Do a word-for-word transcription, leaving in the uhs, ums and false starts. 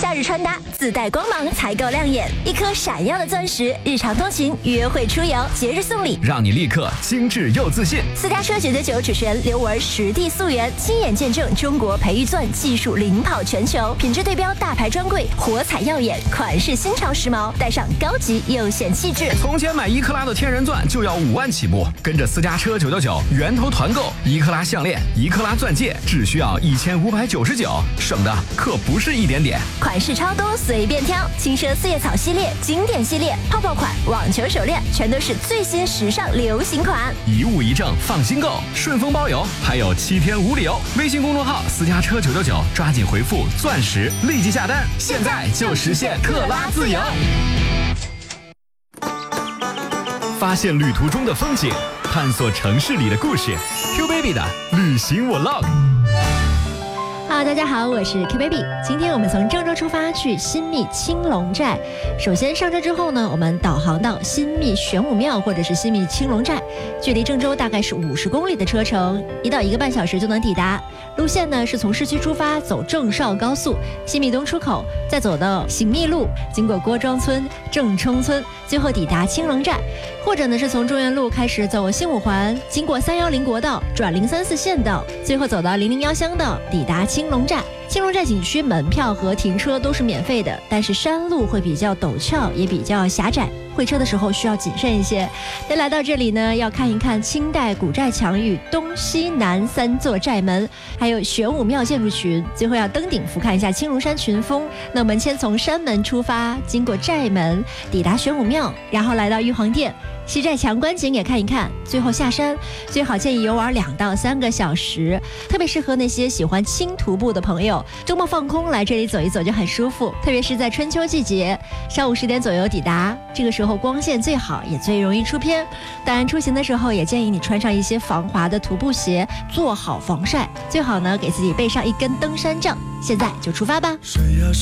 假日穿搭自带光芒才够亮眼，一颗闪耀的钻石，日常通勤、约会出游、节日送礼， 让你立刻精致又自信。 私家车九九九主持人刘雯实地溯源，亲眼见证中国培育钻技术领跑全球，品质对标大牌专柜，火彩耀眼，款式新潮时髦，带上高级又显气质。 从前买一克拉的天然钻就要五万起步，跟着私家车九九九源头团购，一克拉项链、一克拉钻戒只需要一千五百九十九，省的可不是一点点。 款式超多，随便挑，轻奢四叶草系列、经典系列、泡泡款、网球手链，全都是最新时尚流行款。 一物一证，放心购，顺丰包邮，还有七天无理由。微信公众号私家车九九九，抓紧回复钻石，立即下单，现在就实现克拉自由。发现旅途中的风景，探索城市里的故事。Q Baby 的旅行 Vlog。Hello， 大家好，我是 Q Baby。今天我们从郑州出发去新密青龙寨。首先上车之后呢，我们导航到新密玄武庙或者是新密青龙寨，距离郑州大概是五十公里的车程，一到一个半小时就能抵达。路线呢是从市区出发，走郑绍高速，新密东出口，再走到醒密路，经过郭庄村、郑冲村，最后抵达青龙寨。或者呢是从中原路开始走新五环，经过三幺零国道，转零三四县道，最后走到零零幺乡道，抵达青龙寨。青龙寨景区门票和停车都是免费的，但是山路会比较陡峭，也比较狭窄，会车的时候需要谨慎一些。那来到这里呢，要看一看清代古寨墙与东西南三座寨门，还有玄武庙建筑群，最后要登顶俯瞰一下青龙山群峰。那我们先从山门出发，经过寨门，抵达玄武庙，然后来到玉皇殿，西寨墙观景也看一看，最后下山，最好建议游玩两到三个小时，特别适合那些喜欢轻徒步的朋友，周末放空来这里走一走就很舒服。特别是在春秋季节，上午十点左右抵达，这个时候光线最好，也最容易出片。当然出行的时候也建议你穿上一些防滑的徒步鞋，做好防晒，最好呢给自己备上一根登山杖。现在就出发吧。